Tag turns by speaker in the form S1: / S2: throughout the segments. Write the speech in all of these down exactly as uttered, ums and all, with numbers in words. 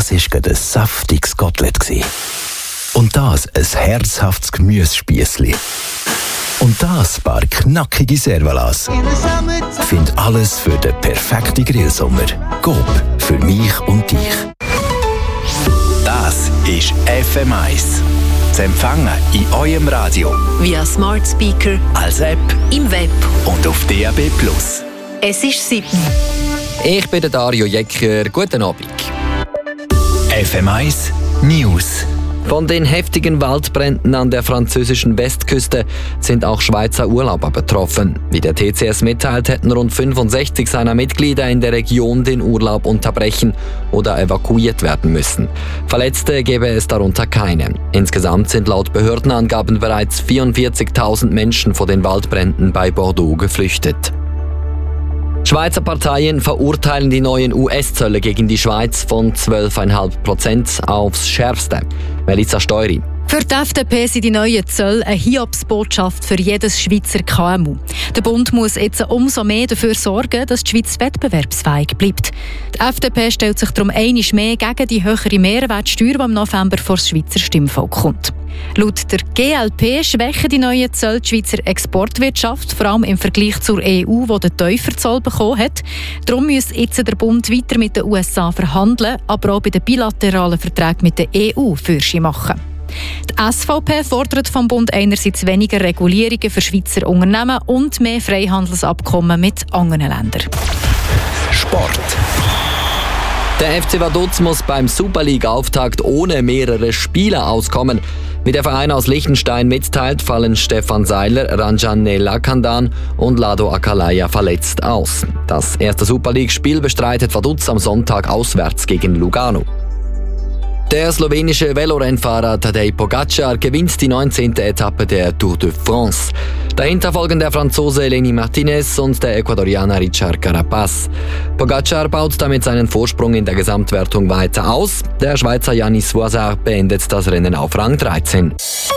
S1: Das war gerade ein saftiges Kotelett. Und das ein herzhaftes Gemüsespiessli. Und das paar knackige Servalas. Find alles für den perfekten Grillsommer. Coop, für mich und dich. Das ist F M eins. Zu empfangen in eurem Radio.
S2: Via Smart Speaker,
S1: als App,
S2: im Web
S1: und auf D A B plus.
S2: Es ist sieben.
S3: Ich bin der Dario Jecker. Guten Abend.
S1: F M eins News.
S3: Von den heftigen Waldbränden an der französischen Westküste sind auch Schweizer Urlauber betroffen. Wie der T C S mitteilt, hätten rund fünfundsechzig seiner Mitglieder in der Region den Urlaub unterbrechen oder evakuiert werden müssen. Verletzte gäbe es darunter keine. Insgesamt sind laut Behördenangaben bereits vierundvierzigtausend Menschen vor den Waldbränden bei Bordeaux geflüchtet. Schweizer Parteien verurteilen die neuen U S-Zölle gegen die Schweiz von zwölf Komma fünf Prozent aufs Schärfste. Melissa Steury.
S4: Für die F D P sind die neuen Zölle eine Hiobsbotschaft für jedes Schweizer K M U. Der Bund muss jetzt umso mehr dafür sorgen, dass die Schweiz wettbewerbsfähig bleibt. Die F D P stellt sich darum einmal mehr gegen die höhere Mehrwertsteuer, die im November vor das Schweizer Stimmvolk kommt. Laut der G L P schwächen die neuen Zölle die Schweizer Exportwirtschaft, vor allem im Vergleich zur E U, die den tieferen Zoll bekommen hat. Darum muss jetzt der Bund weiter mit den U S A verhandeln, aber auch bei den bilateralen Verträgen mit der E U Fürsche machen. Die S V P fordert vom Bund einerseits weniger Regulierungen für Schweizer Unternehmen und mehr Freihandelsabkommen mit anderen Ländern.
S1: Sport.
S3: Der F C Vaduz muss beim Super League-Auftakt ohne mehrere Spieler auskommen. Wie der Verein aus Liechtenstein mitteilt, fallen Stefan Seiler, Ranjane Lakandan und Lado Akalaya verletzt aus. Das erste Super League-Spiel bestreitet Vaduz am Sonntag auswärts gegen Lugano. Der slowenische Velorennfahrer Tadej Pogacar gewinnt die neunzehnte Etappe der Tour de France. Dahinter folgen der Franzose Lenny Martinez und der Ecuadorianer Richard Carapaz. Pogacar baut damit seinen Vorsprung in der Gesamtwertung weiter aus. Der Schweizer Yannis Voisard beendet das Rennen auf Rang dreizehn.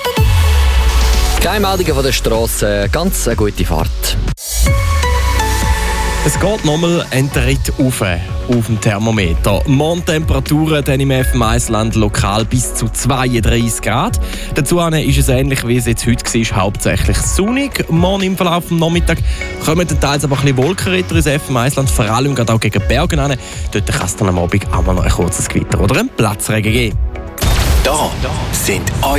S3: Keine Meldungen von der Strasse, ganz eine gute Fahrt.
S5: Es geht nochmal ein Tritt rauf auf dem Thermometer. Morgentemperaturen dann im F M eins-Land lokal bis zu zweiunddreißig Grad. Dazu ist es ähnlich wie es jetzt heute war, hauptsächlich sonnig. Morgen im Verlauf des Nachmittags kommen teils aber ein bisschen Wolkenritter ins F M eins-Land, vor allem gerade auch gegen Bergen an. Dort kann es dann am Abend auch mal noch ein kurzes Gewitter oder einen Platzregen geben.
S1: Da sind